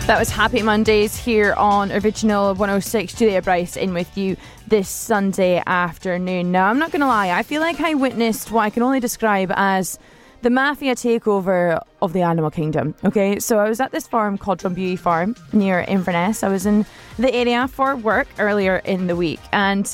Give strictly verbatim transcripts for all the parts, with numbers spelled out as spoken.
That was Happy Mondays here on Original one oh six. Julia Bryce in with you this Sunday afternoon. Now, I'm not going to lie, I feel like I witnessed what I can only describe as the mafia takeover of the animal kingdom. Okay, so I was at this farm called Drumbuie Farm near Inverness. I was in the area for work earlier in the week, and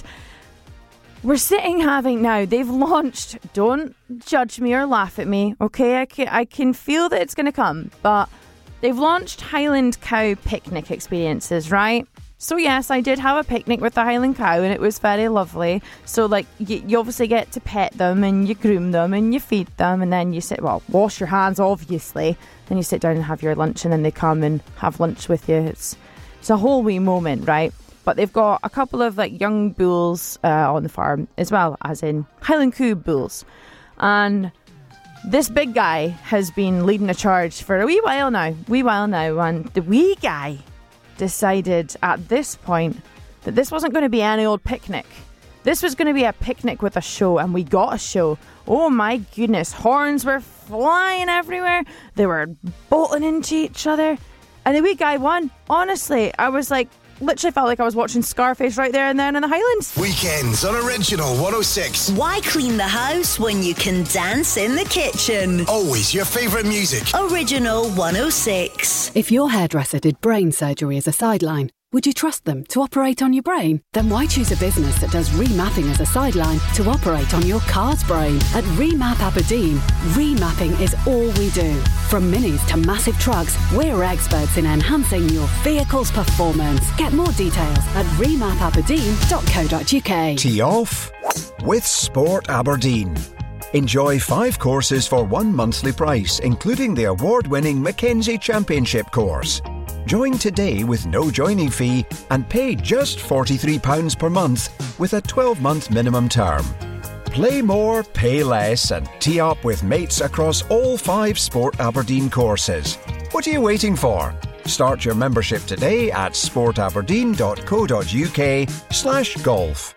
we're sitting having now, they've launched, don't judge me or laugh at me, okay? I can, I can feel that it's going to come, but they've launched Highland Cow picnic experiences, right? So yes, I did have a picnic with the Highland Cow and it was very lovely. So like, you, you obviously get to pet them and you groom them and you feed them and then you sit, well, wash your hands obviously. Then you sit down and have your lunch and then they come and have lunch with you. It's, it's a whole wee moment, right? But they've got a couple of like young bulls uh, on the farm as well, as in Highland Cow bulls. And this big guy has been leading the charge for a wee while now, wee while now, and the wee guy decided at this point that this wasn't going to be any old picnic. This was going to be a picnic with a show, and we got a show. Oh my goodness, horns were flying everywhere. They were bolting into each other, and the wee guy won. Honestly, I was like, literally felt like I was watching Scarface right there and then in the Highlands. Weekends on Original one oh six. Why clean the house when you can dance in the kitchen? Always your favourite music. Original one oh six. If your hairdresser did brain surgery as a sideline, would you trust them to operate on your brain? Then why choose a business that does remapping as a sideline to operate on your car's brain? At Remap Aberdeen, remapping is all we do. From minis to massive trucks, we're experts in enhancing your vehicle's performance. Get more details at remap aberdeen dot co dot uk. Tee off with Sport Aberdeen. Enjoy five courses for one monthly price, including the award-winning Mackenzie Championship course. Join today with no joining fee and pay just forty-three pounds per month with a twelve-month minimum term. Play more, pay less and tee up with mates across all five Sport Aberdeen courses. What are you waiting for? Start your membership today at sport aberdeen dot co dot uk slash golf.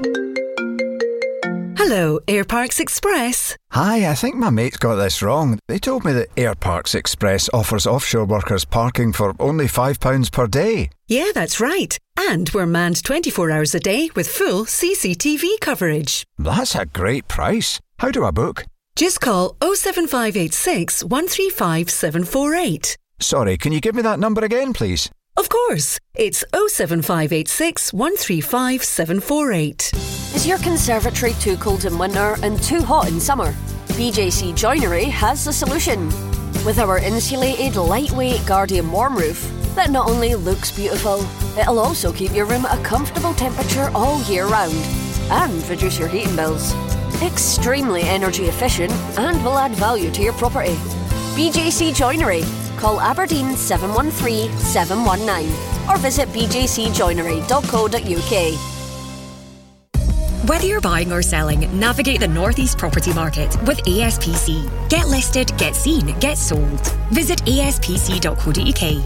Hello, Air Parks Express. Hi, I think my mate's got this wrong. They told me that Air Parks Express offers offshore workers parking for only five pounds per day. Yeah, that's right. And we're manned twenty-four hours a day with full C C T V coverage. That's a great price. How do I book? Just call oh seven five eight six, one three five, seven four eight. Sorry, can you give me that number again, please? Of course. It's oh seven five eight six, one three five, seven four eight. Is your conservatory too cold in winter and too hot in summer? B J C Joinery has the solution. With our insulated, lightweight Guardian warm roof that not only looks beautiful, it'll also keep your room at a comfortable temperature all year round and reduce your heating bills. Extremely energy efficient and will add value to your property. B J C Joinery. Call Aberdeen seven one three, seven one nine or visit b j c joinery dot co dot uk. Whether you're buying or selling, navigate the Northeast property market with A S P C. Get listed, get seen, get sold. Visit a s p c dot co dot uk.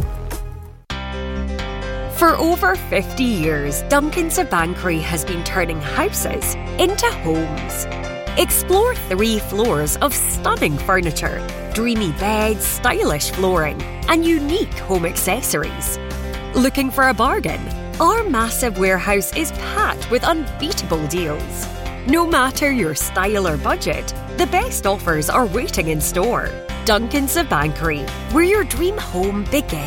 For over fifty years, Duncan's of Banchory has been turning houses into homes. Explore three floors of stunning furniture, dreamy beds, stylish flooring, and unique home accessories. Looking for a bargain? Our massive warehouse is packed with unbeatable deals. No matter your style or budget, the best offers are waiting in store. Duncan's of Banchory, where your dream home begins.